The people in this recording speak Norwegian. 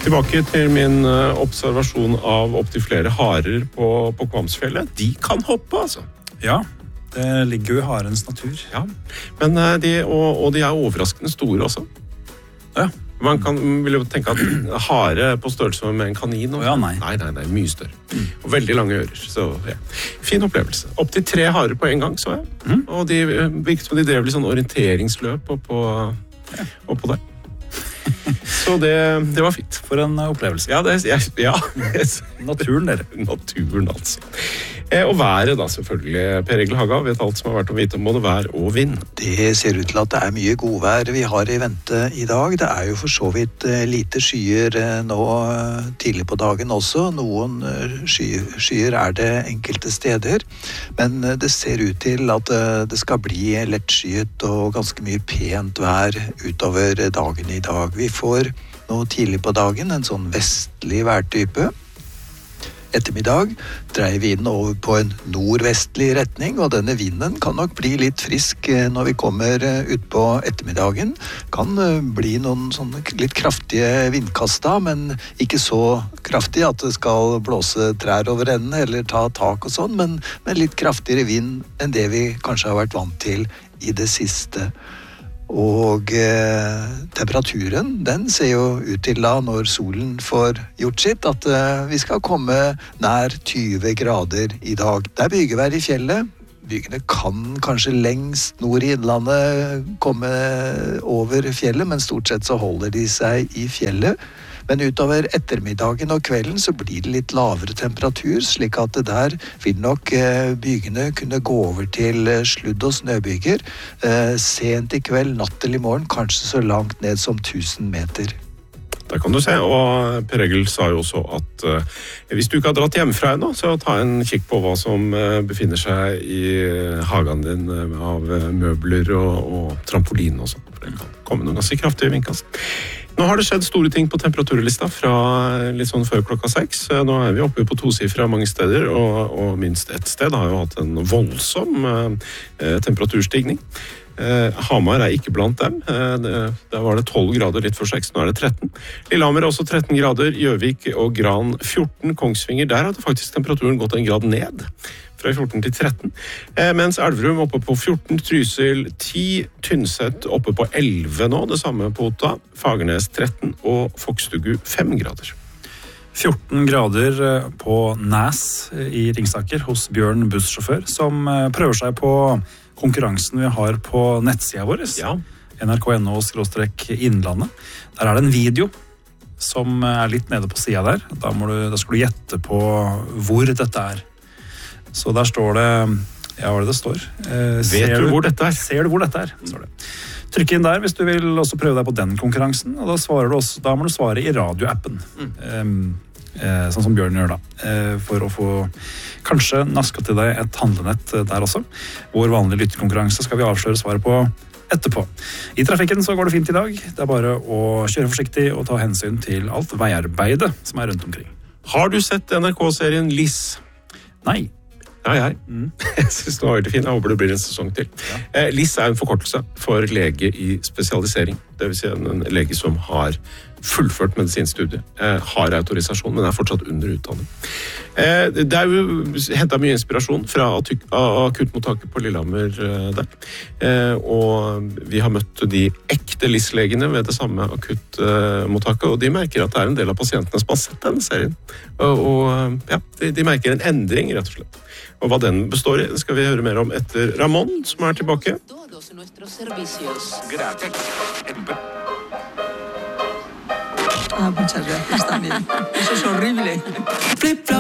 Tilbake til min observasjon av opp til flere harer på Kvamsfjellet. De kan hoppe, altså. Ja, det ligger jo i harens natur. Ja, men de er overraskende store også. Ja. Man vil jo tenke at hare på størrelse med en kanin. Ja, nei. Nei, mye større. Og veldig lange ører, så ja. Fin opplevelse. Opp til 3 harer på en gang, så jeg. Og de virket som de drev litt sånn orienteringsløp oppå der. Så det var fint. For en opplevelse. Ja. Naturen, dere. Naturen, altså. Og været da, selvfølgelig. Per Egil Haga vet alt som har vært å vite om både vær og vind. Det ser ut til at det er mye godvær vi har i vente i dag. Det er jo for så vidt lite skyer nå tidlig på dagen også. Noen skyer er det enkelte steder. Men det ser ut til at det skal bli lettskyet og ganske mye pent vær utover dagen i dag. Vi får nå tidlig på dagen en sånn vestlig værtype. Ettermiddag dreier vinden over på en nordvestlig retning, og denne vinden kan nok bli litt frisk når vi kommer ut på ettermiddagen. Kan bli noen sånne litt kraftige vindkast da, men ikke så kraftig at det skal blåse trær over enden eller ta tak og sånn, men litt kraftigere vind enn det vi kanskje har vært vant til i det siste. Og temperaturen, den ser jo ut til da, når solen får gjort sitt, at vi skal komme nær 20 grader i dag. Det er bygevær i fjellet. Bygene kan kanskje lengst nord i innlandet komme over fjellet, men stort sett så holder de seg i fjellet. Men utover ettermiddagen og kvelden så blir det litt lavere temperatur, slik at det der vil nok bygene kunne gå over til sludd- og snøbyger sent i kveld, natt til i morgen, kanskje så langt ned som 1000 meter. Der kan du se, og Per Egil sa jo også at hvis du ikke har dratt hjemmefra ennå, så ta en kikk på hva som befinner seg i hagen din av møbler og trampolin og sånt. For det kan komme noen ganske kraftige vindkast. Nå har det skjedd store ting på temperaturlista fra litt sånn før klokka 6. Nå er vi oppe på 2-sifra mange steder, og minst ett sted har jo hatt en voldsom temperaturstigning. Hamar er ikke blant dem. Der var det 12 grader litt før 6, nå er det 13. Lillehammer er også 13 grader, Gjøvik og Gran 14, Kongsvinger, der hadde faktisk temperaturen gått en grad ned, fra 14 til 13. Mens Elverum oppe på 14, Trysil 10, Tynset oppe på 11 nå, det samme på Otta, Fagernes 13 og Fokstugu 5 grader. 14 grader på Næs i Ringsaker hos Bjørn bussjåfør, som prøver seg på konkurransen vi har på nettsida vår, ja. nrk.no/innlandet. Der er det en video som er litt nede på sida der. Da skal du gjette på hvor dette er. Så der står det, ja, hva er det står? Vet du hvor dette er? Ser du hvor dette er, står det. Trykk inn der hvis du vil også prøve deg på den konkurransen, og da må du svare i radioappen. Sånn som Bjørn gjør da, for å få kanskje naska til deg et handlenett der også. Vår vanlige lyttekonkurranse skal vi avsløre svaret på etterpå. I trafikken så går det fint i dag. Det er bare å kjøre forsiktig og ta hensyn til alt veiarbeidet som er rundt omkring. Har du sett NRK-serien Liss? Nei. Ja. Jeg synes det var veldig fint. Jeg håper det blir en sesong til. Ja. LIS er en forkortelse for lege i spesialisering. Det vil si en lege som har fullført medisinstudiet, har autorisasjon, men er fortsatt under utdanning. Det er jo hentet mye inspirasjon fra akuttmottaket på Lillehammer der. Og vi har møtt de ekte LIS-legene ved det samme akuttmottaket, og de merker at det er en del av pasientene som har sett denne serien. Og ja, de merker en endring, rett og slett. Og hva den består i, skal vi høre mer om etter Ramón, som er tilbake. Muchas gracias también. Eso es horrible.